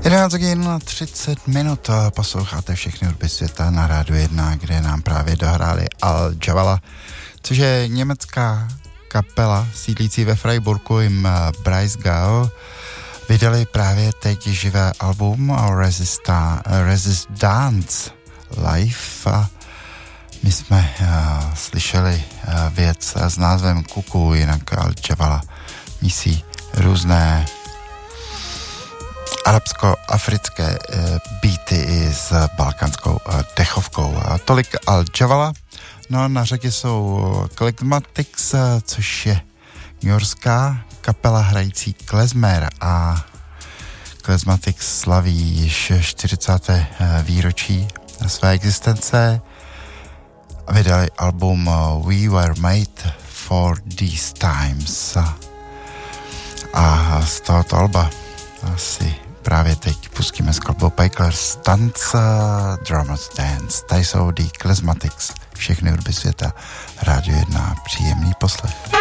11:30 posloucháte všechny hudby světa na Rádiu 1, kde nám právě dohráli Al Javala, což je německá kapela sídlící ve Freiburgu, jim Breisgau. Vydali právě teď živé album Resistance Live a my jsme slyšeli věc s názvem Kuku, jinak Al Javala mísí různé arabsko-africké beaty i s balkánskou dechovkou. Tolik Al Javala. No a na řadě jsou Klezmatics, což je newyorská kapela hrající klezmer a Klezmatics slaví již 40. výročí své existence. Vydali album We Were Made for These Times a z tohoto alba asi právě teď pustíme skladbu Painkillers Dance, Drummers Dance. Tady jsou The Klezmatics, všechny hudby světa. Rádio 1, příjemný poslech.